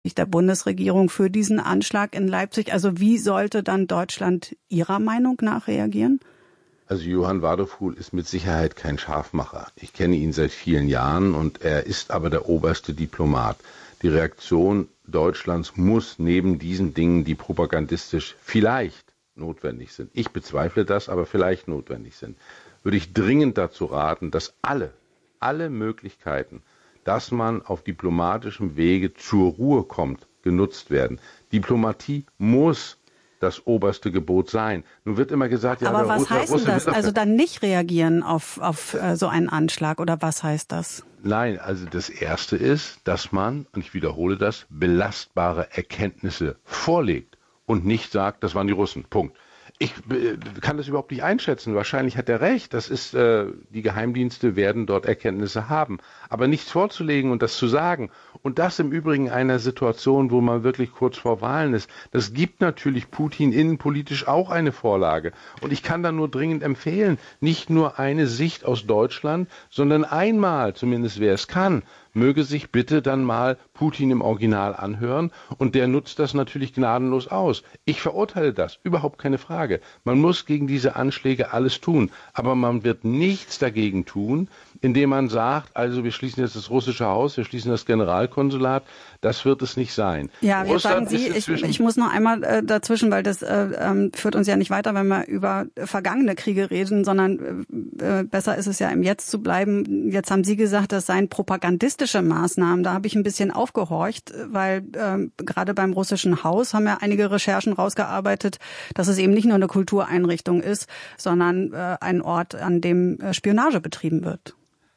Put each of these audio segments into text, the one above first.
seitens der Bundesregierung für diesen Anschlag in Leipzig. Also wie sollte dann Deutschland Ihrer Meinung nach reagieren? Also Johann Wadefuhl ist mit Sicherheit kein Scharfmacher. Ich kenne ihn seit vielen Jahren und er ist aber der oberste Diplomat. Die Reaktion Deutschlands muss neben diesen Dingen, die propagandistisch vielleicht notwendig sind, ich bezweifle das, aber vielleicht notwendig sind, würde ich dringend dazu raten, dass alle Möglichkeiten, dass man auf diplomatischem Wege zur Ruhe kommt, genutzt werden. Diplomatie muss das oberste Gebot sein. Nun wird immer gesagt, ja, aber was heißt denn das? Russe Also dann nicht reagieren auf so einen Anschlag oder was heißt das? Nein, also das Erste ist, dass man, und ich wiederhole das, belastbare Erkenntnisse vorlegt und nicht sagt, das waren die Russen. Punkt. Ich kann das überhaupt nicht einschätzen. Wahrscheinlich hat er recht. Das ist, die Geheimdienste werden dort Erkenntnisse haben. Aber nichts vorzulegen und das zu sagen. Und das im Übrigen in einer Situation, wo man wirklich kurz vor Wahlen ist. Das gibt natürlich Putin innenpolitisch auch eine Vorlage. Und ich kann da nur dringend empfehlen, nicht nur eine Sicht aus Deutschland, sondern einmal, zumindest wer es kann, möge sich bitte dann mal Putin im Original anhören und der nutzt das natürlich gnadenlos aus. Ich verurteile das, überhaupt keine Frage. Man muss gegen diese Anschläge alles tun, aber man wird nichts dagegen tun, indem man sagt, also wir schließen jetzt das russische Haus, wir schließen das Generalkonsulat, das wird es nicht sein. Ja, jetzt sagen Sie, ich muss noch einmal dazwischen, weil das führt uns ja nicht weiter, wenn wir über vergangene Kriege reden, sondern besser ist es ja im Jetzt zu bleiben. Jetzt haben Sie gesagt, das seien propagandistische Maßnahmen. Da habe ich ein bisschen aufgehorcht, weil gerade beim russischen Haus haben ja einige Recherchen rausgearbeitet, dass es eben nicht nur eine Kultureinrichtung ist, sondern ein Ort, an dem Spionage betrieben wird.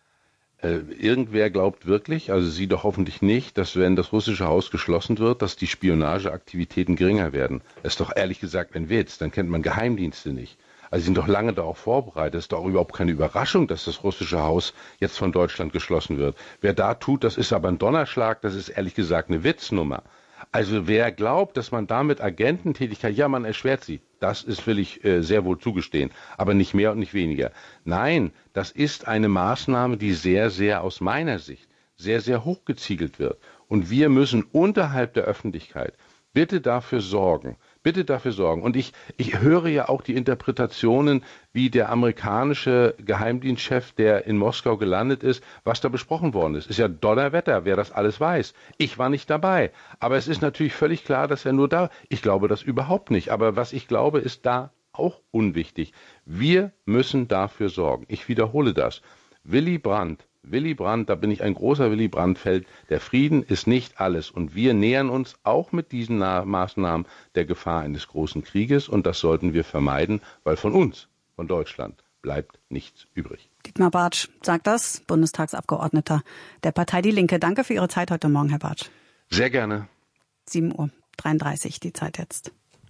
Irgendwer glaubt wirklich, also Sie doch hoffentlich nicht, dass wenn das russische Haus geschlossen wird, dass die Spionageaktivitäten geringer werden. Das ist doch ehrlich gesagt ein Witz, dann kennt man Geheimdienste nicht. Also Sie sind doch lange darauf vorbereitet. Es ist doch überhaupt keine Überraschung, dass das russische Haus jetzt von Deutschland geschlossen wird. Wer da tut, das ist aber ein Donnerschlag, das ist ehrlich gesagt eine Witznummer. Also wer glaubt, dass man damit Agententätigkeit, ja, man erschwert sie. Das will ich sehr wohl zugestehen, aber nicht mehr und nicht weniger. Nein, das ist eine Maßnahme, die sehr, sehr aus meiner Sicht sehr, sehr hochgezielt wird. Und wir müssen unterhalb der Öffentlichkeit bitte dafür sorgen. Und ich höre ja auch die Interpretationen, wie der amerikanische Geheimdienstchef, der in Moskau gelandet ist, was da besprochen worden ist. Ist ja Donnerwetter, wer das alles weiß. Ich war nicht dabei. Aber es ist natürlich völlig klar, dass er nur da. Ich glaube das überhaupt nicht. Aber was ich glaube, ist da auch unwichtig. Wir müssen dafür sorgen. Ich wiederhole das. Willy Brandt, da bin ich ein großer Willy Brandt-Fan, der Frieden ist nicht alles. Und wir nähern uns auch mit diesen Maßnahmen der Gefahr eines großen Krieges. Und das sollten wir vermeiden, weil von uns, von Deutschland, bleibt nichts übrig. Dietmar Bartsch sagt das, Bundestagsabgeordneter der Partei Die Linke. Danke für Ihre Zeit heute Morgen, Herr Bartsch. Sehr gerne. 7:33 Uhr, die Zeit jetzt.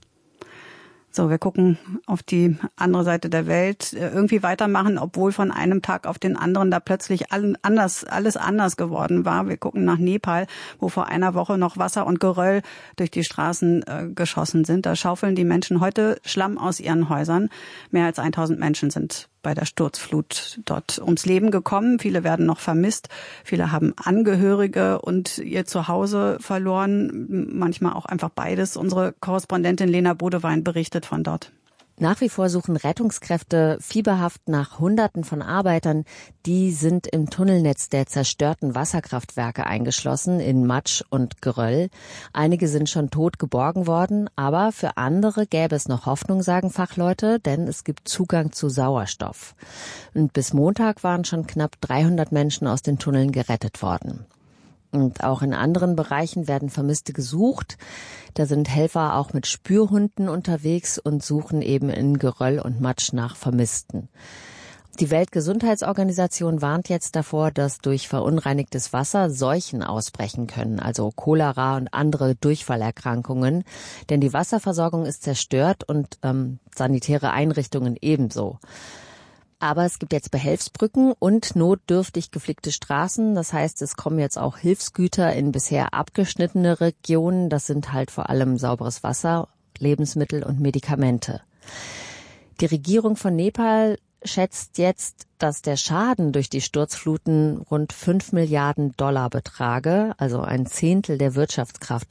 So, wir gucken auf die andere Seite der Welt, irgendwie weitermachen, obwohl von einem Tag auf den anderen da plötzlich alles anders geworden war. Wir gucken nach Nepal, wo vor einer Woche noch Wasser und Geröll durch die Straßen geschossen sind. Da schaufeln die Menschen heute Schlamm aus ihren Häusern. Mehr als 1000 Menschen sind bei der Sturzflut dort ums Leben gekommen. Viele werden noch vermisst. Viele haben Angehörige und ihr Zuhause verloren. Manchmal auch einfach beides. Unsere Korrespondentin Lena Bodewein berichtet von dort. Nach wie vor suchen Rettungskräfte fieberhaft nach Hunderten von Arbeitern. Die sind im Tunnelnetz der zerstörten Wasserkraftwerke eingeschlossen in Matsch und Geröll. Einige sind schon tot geborgen worden, aber für andere gäbe es noch Hoffnung, sagen Fachleute, denn es gibt Zugang zu Sauerstoff. Und bis Montag waren schon knapp 300 Menschen aus den Tunneln gerettet worden. Und auch in anderen Bereichen werden Vermisste gesucht. Da sind Helfer auch mit Spürhunden unterwegs und suchen eben in Geröll und Matsch nach Vermissten. Die Weltgesundheitsorganisation warnt jetzt davor, dass durch verunreinigtes Wasser Seuchen ausbrechen können, also Cholera und andere Durchfallerkrankungen. Denn die Wasserversorgung ist zerstört und sanitäre Einrichtungen ebenso. Aber es gibt jetzt Behelfsbrücken und notdürftig geflickte Straßen. Das heißt, es kommen jetzt auch Hilfsgüter in bisher abgeschnittene Regionen. Das sind halt vor allem sauberes Wasser, Lebensmittel und Medikamente. Die Regierung von Nepal schätzt jetzt, dass der Schaden durch die Sturzfluten rund $5 Milliarden betrage, also ein Zehntel der Wirtschaftskraft